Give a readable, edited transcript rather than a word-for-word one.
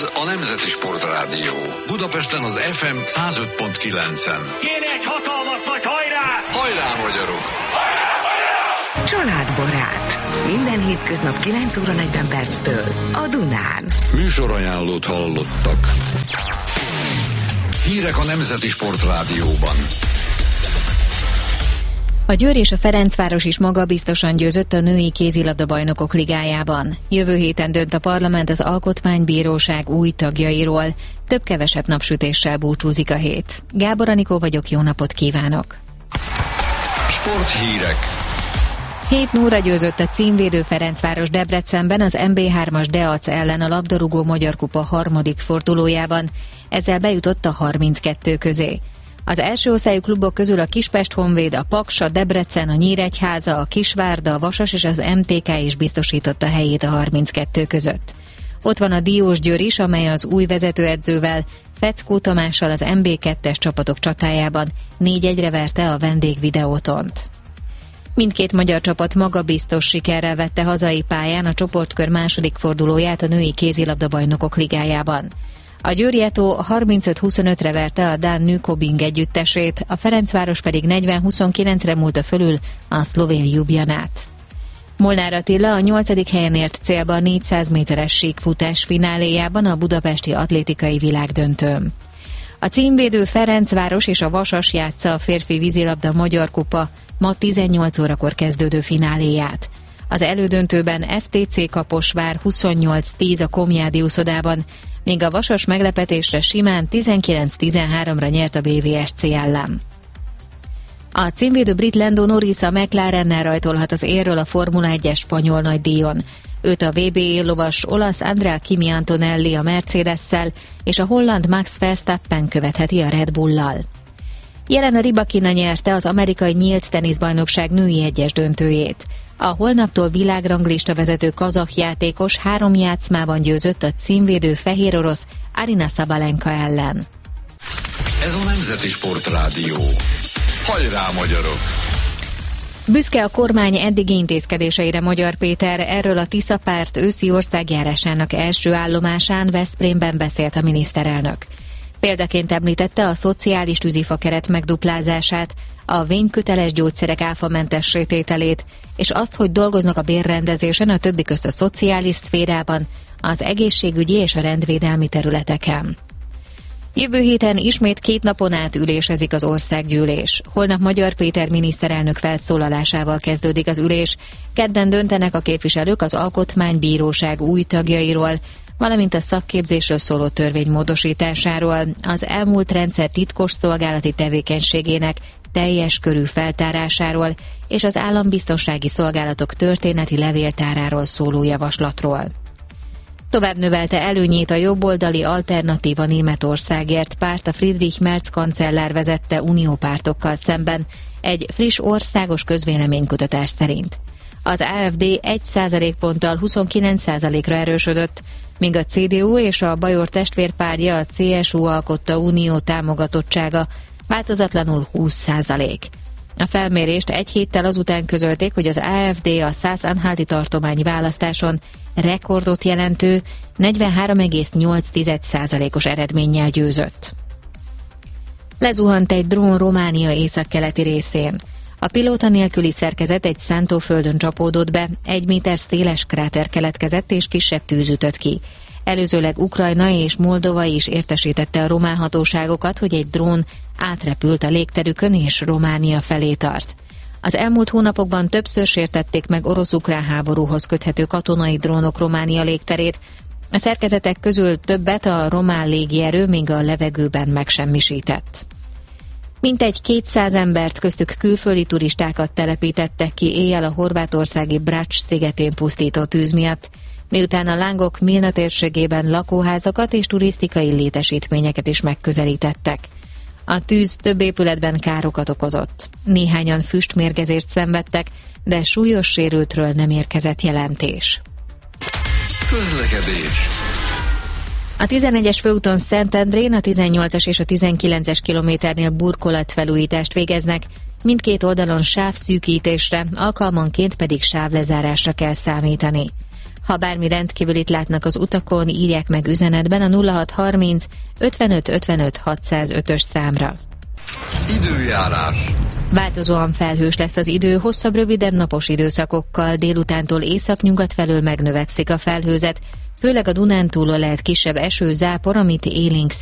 Ez a Nemzeti Sportrádió. Budapesten az FM 105.9-en. Kéne egy hatalmas nagy hajrá! Hajrá, magyarok! Hajrá, hajrá! Családbarát. Minden hétköznap 9 óra 40 perctől a Dunán. Műsorajánlót hallottak. Hírek a Nemzeti Sportrádióban. A Győr és a Ferencváros is magabiztosan győzött a női kézilabda-bajnokok ligájában. Jövő héten dönt a parlament az Alkotmánybíróság új tagjairól. Több-kevesebb napsütéssel búcsúzik a hét. Gábor Anikó vagyok, jó napot kívánok! Sporthírek. 7-0-ra győzött a címvédő Ferencváros Debrecenben az MB3-as Deac ellen a labdarúgó Magyar Kupa harmadik fordulójában. Ezzel bejutott a 32 közé. Az első osztályú klubok közül a Kispest Honvéd, a Paks, a Debrecen, a Nyíregyháza, a Kisvárda, a Vasas és az MTK is biztosította helyét a 32 között. Ott van a Diósgyőr is, amely az új vezetőedzővel, Feckó Tamással az MB2-es csapatok csatájában 4-1-re verte a vendég Videótont. Mindkét magyar csapat magabiztos sikerrel vette hazai pályán a csoportkör második fordulóját a női kézilabda-bajnokok ligájában. A Győri Eto 35-25-re verte a dán Nykobing együttesét, a Ferencváros pedig 40-29-re múlta fölül a szlovén Ljubljanát. Molnár Attila a 8. helyen ért célba a 400 méteres síkfutás fináléjában a budapesti atlétikai világdöntőn. A címvédő Ferencváros és a Vasas játsza a férfi vízilabda Magyar Kupa ma 18 órakor kezdődő fináléját. Az elődöntőben FTC Kaposvár 28-10 a Komjádi uszodában, míg a Vasas meglepetésre simán 19-13-ra nyert a BVSC ellen. A címvédő brit Lando Norris a McLarennel rajtolhat az élről a Formula 1-es spanyol nagydíjon. Őt a VB éllovas olasz Andrea Kimi Antonelli a Mercedes-szel és a holland Max Verstappen követheti a Red Bull-lal. Jelena Rybakina nyerte az amerikai nyílt teniszbajnokság női egyes döntőjét. A holnaptól világranglista vezető kazah játékos 3 játszmában győzött a címvédő fehér orosz Aryna Sabalenka ellen. Ez a Nemzeti Sportrádió. Hajrá, magyarok! Büszke a kormány eddigi intézkedéseire Magyar Péter, erről a Tisza párt őszi országjárásának első állomásán Veszprémben beszélt a miniszterelnök. Példaként említette a szociális tűzifakeret megduplázását, a vényköteles gyógyszerek áfamentes tételét, és azt, hogy dolgoznak a bérrendezésen, a többi közt a szociális szférában, az egészségügyi és a rendvédelmi területeken. Jövő héten ismét 2 napon át ülésezik az országgyűlés. Holnap Magyar Péter miniszterelnök felszólalásával kezdődik az ülés, kedden döntenek a képviselők az Alkotmánybíróság új tagjairól, valamint a szakképzésről szóló törvény módosításáról, az elmúlt rendszer titkos szolgálati tevékenységének teljes körű feltárásáról és az állambiztonsági szolgálatok történeti levéltáráról szóló javaslatról. Tovább növelte előnyét a jobboldali Alternatíva Németországért párt a Friedrich Merz kancellár vezette uniópártokkal szemben egy friss országos közvéleménykutatás szerint. Az AfD 1%-ponttal 29%-ra erősödött, míg a CDU és a Bajor testvérpárja a CSU alkotta unió támogatottsága változatlanul 20%. A felmérést egy héttel azután közölték, hogy az AfD a Szász-Anhalti tartományi választáson rekordot jelentő 43,8%-os eredménnyel győzött. Lezuhant egy drón Románia északkeleti részén. A pilóta nélküli szerkezet egy szántóföldön csapódott be, 1 méter széles kráter keletkezett és kisebb tűz ütött ki. Előzőleg Ukrajna és Moldova is értesítette a román hatóságokat, hogy egy drón átrepült a légterükön és Románia felé tart. Az elmúlt hónapokban többször sértették meg orosz-ukrán háborúhoz köthető katonai drónok Románia légterét. A szerkezetek közül többet a román légierő még a levegőben megsemmisített. Mintegy 200 embert, köztük külföldi turistákat telepítettek ki éjjel a horvátországi Brač szigetén pusztító tűz miatt, miután a lángok Milna térségében lakóházakat és turisztikai létesítményeket is megközelítettek. A tűz több épületben károkat okozott. Néhányan füstmérgezést szenvedtek, de súlyos sérültről nem érkezett jelentés. Közlekedés. A 11-es főúton Szentendrén, a 18-as és a 19-es kilométernél burkolatfelújítást végeznek, mindkét oldalon sávszűkítésre, alkalmanként pedig sávlezárásra kell számítani. Ha bármi rendkívülit látnak az utakon, írják meg üzenetben a 0630 55 55 605-ös számra. Időjárás. Változóan felhős lesz az idő, hosszabb, rövidebb napos időszakokkal, délutántól északnyugat felől megnövekszik a felhőzet, főleg a Dunántúlon lehet kisebb eső, zápor, amit élénk